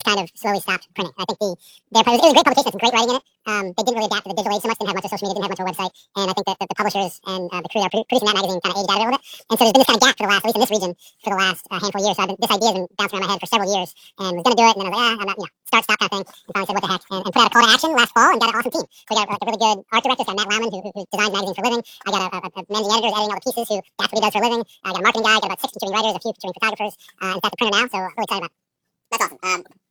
kind of slowly stopped printing. I think it was a great publication, some great writing in it. They didn't really adapt to the digital age so much, didn't have much of social media, didn't have much of a website, and I think that the publishers and the crew that are producing that magazine kind of aged out of it a little bit. And so there's been this kind of gap for the last, at least in this region, for the last handful of years. So this idea has been bouncing around my head for several years, and was going to do it, and then I was like, I'm not, start, stop kind of thing, and finally said, what the heck, and put out a call to action last fall, and got an awesome team. So we got a really good art director, Matt Lauman, who designs magazines for a living. I got a managing editor editing all the pieces, who that's what he does for a living. I got a marketing guy, got about 6 contributing writers, a few contributing photographers, and it's at the printer now, so really excited about it. That's awesome.